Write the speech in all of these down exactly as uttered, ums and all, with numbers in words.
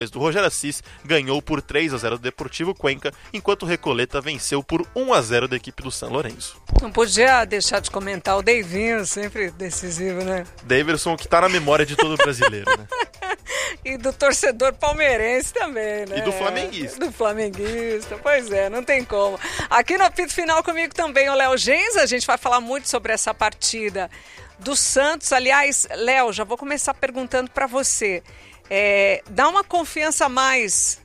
do Rogério Assis ganhou por três a zero do Deportivo Cuenca, enquanto o Recoleta venceu por um a zero da equipe do São Lourenço. Não podia deixar de comentar o Deivinho, sempre decisivo, né? Daverson, que tá na memória de todo brasileiro, né? E do torcedor palmeirense também, né? E do flamenguista. Do flamenguista, pois é, não tem como. Aqui no apito final comigo também o Léo Gens, a gente vai falar muito sobre essa partida do Santos. Aliás, Léo, já vou começar perguntando para você. É, dá uma confiança a mais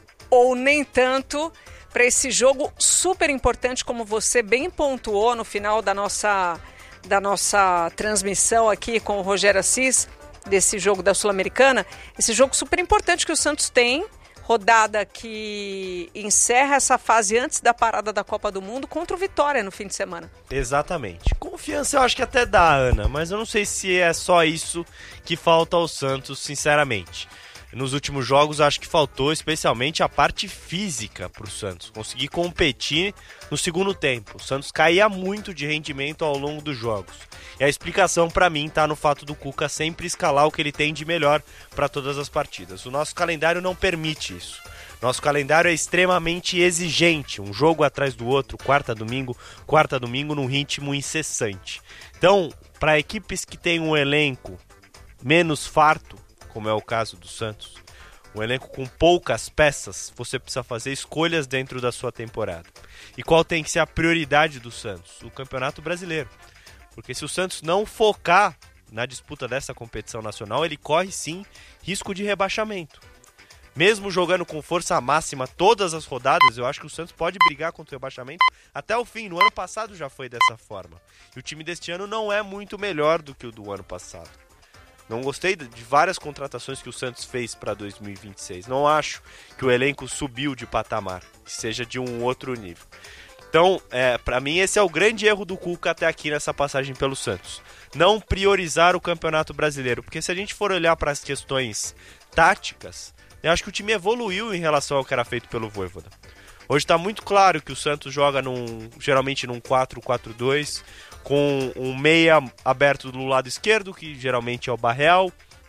ou nem tanto para esse jogo super importante, como você bem pontuou no final da nossa, da nossa transmissão aqui com o Rogério Assis, desse jogo da Sul-Americana, esse jogo super importante que o Santos tem, rodada que encerra essa fase antes da parada da Copa do Mundo contra o Vitória no fim de semana. Exatamente. Confiança eu acho que até dá, Ana, mas eu não sei se é só isso que falta ao Santos, sinceramente. Nos últimos jogos acho que faltou especialmente a parte física para o Santos, conseguir competir no segundo tempo. O Santos caía muito de rendimento ao longo dos jogos. E a explicação para mim está no fato do Cuca sempre escalar o que ele tem de melhor para todas as partidas. O nosso calendário não permite isso. Nosso calendário é extremamente exigente, um jogo atrás do outro, quarta domingo, quarta domingo, num ritmo incessante. Então, para equipes que têm um elenco menos farto, como é o caso do Santos, um elenco com poucas peças, você precisa fazer escolhas dentro da sua temporada. E qual tem que ser a prioridade do Santos? O Campeonato Brasileiro. Porque se o Santos não focar na disputa dessa competição nacional, ele corre sim risco de rebaixamento. Mesmo jogando com força máxima todas as rodadas, eu acho que o Santos pode brigar contra o rebaixamento até o fim. No ano passado já foi dessa forma. E o time deste ano não é muito melhor do que o do ano passado. Não gostei de várias contratações que o Santos fez para dois mil e vinte e seis. Não acho que o elenco subiu de patamar, que seja de um outro nível. Então, é, para mim, esse é o grande erro do Cuca até aqui nessa passagem pelo Santos. Não priorizar o Campeonato Brasileiro. Porque se a gente for olhar para as questões táticas, eu acho que o time evoluiu em relação ao que era feito pelo Vojvoda. Hoje está muito claro que o Santos joga num, geralmente num quatro quatro dois, com um meia aberto do lado esquerdo, que geralmente é o Barreal,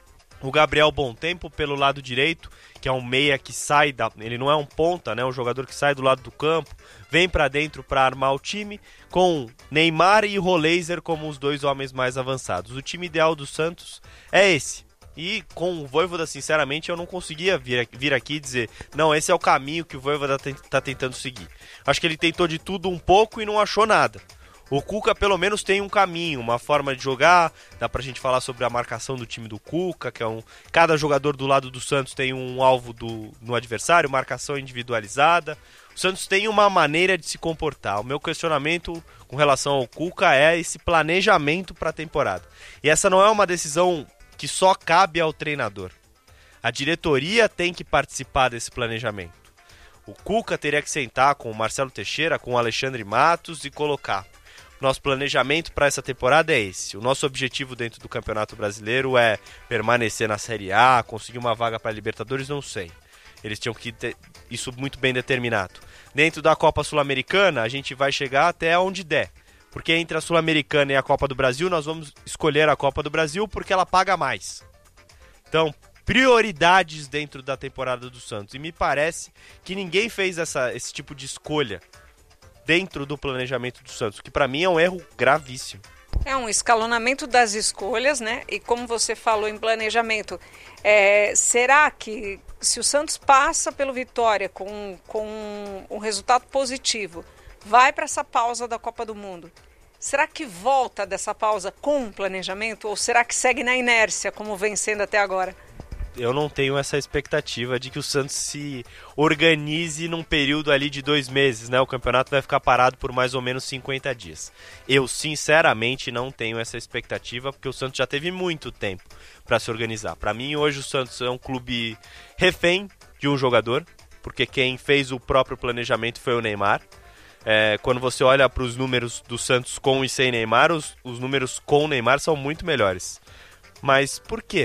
o Gabriel Bontempo pelo lado direito, que é um meia que sai, da, ele não é um ponta, né, um jogador que sai do lado do campo, vem para dentro para armar o time, com Neymar e Roleiser como os dois homens mais avançados. O time ideal do Santos é esse. E com o Vojvoda, sinceramente, eu não conseguia vir, vir aqui e dizer, não, esse é o caminho que o Vojvoda está tentando seguir. Acho que ele tentou de tudo um pouco e não achou nada. O Cuca pelo menos tem um caminho, uma forma de jogar, dá pra gente falar sobre a marcação do time do Cuca, que é um... Cada jogador do lado do Santos tem um alvo do... no adversário, marcação individualizada. O Santos tem uma maneira de se comportar. O meu questionamento com relação ao Cuca é esse planejamento para a temporada. E essa não é uma decisão que só cabe ao treinador. A diretoria tem que participar desse planejamento. O Cuca teria que sentar com o Marcelo Teixeira, com o Alexandre Matos e colocar: nosso planejamento para essa temporada é esse. O nosso objetivo dentro do Campeonato Brasileiro é permanecer na Série A, conseguir uma vaga para a Libertadores, não sei. Eles tinham que ter isso muito bem determinado. Dentro da Copa Sul-Americana, a gente vai chegar até onde der. Porque entre a Sul-Americana e a Copa do Brasil, nós vamos escolher a Copa do Brasil porque ela paga mais. Então, prioridades dentro da temporada do Santos. E me parece que ninguém fez essa, esse tipo de escolha dentro do planejamento do Santos, que para mim é um erro gravíssimo. É um escalonamento das escolhas, né? E como você falou em planejamento, é, será que se o Santos passa pelo Vitória com, com um resultado positivo, vai para essa pausa da Copa do Mundo, será que volta dessa pausa com um planejamento ou será que segue na inércia como vem sendo até agora? Eu não tenho essa expectativa de que o Santos se organize num período ali de dois meses, né? O campeonato vai ficar parado por mais ou menos cinquenta dias. Eu, sinceramente, não tenho essa expectativa, porque o Santos já teve muito tempo para se organizar. Para mim, hoje o Santos é um clube refém de um jogador, porque quem fez o próprio planejamento foi o Neymar. É, quando você olha para os números do Santos com e sem Neymar, os, os números com Neymar são muito melhores. Mas por quê?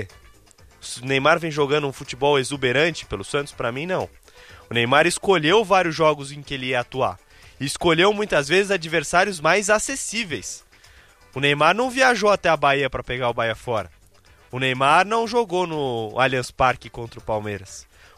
O Neymar vem jogando um futebol exuberante pelo Santos? Para mim, não. O Neymar escolheu vários jogos em que ele ia atuar. E escolheu muitas vezes adversários mais acessíveis. O Neymar não viajou até a Bahia para pegar o Bahia fora. O Neymar não jogou no Allianz Parque contra o Palmeiras.